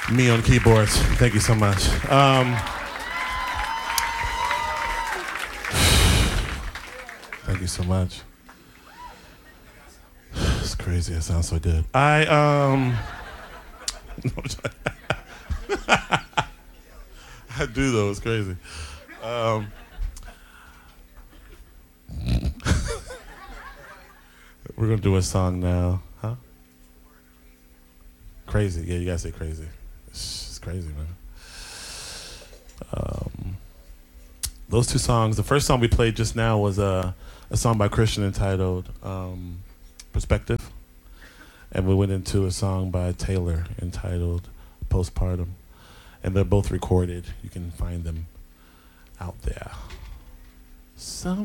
Me on keyboards. Thank you so much. Thank you so much. It's crazy. It sounds so good. I do though. It's crazy. We're gonna do a song now, huh? Crazy. Yeah, you gotta say crazy. It's crazy, man. Those two songs. The first song we played just now was a song by Christian entitled "Perspective," and we went into a song by Taylor entitled "Postpartum," and they're both recorded. You can find them out there. Some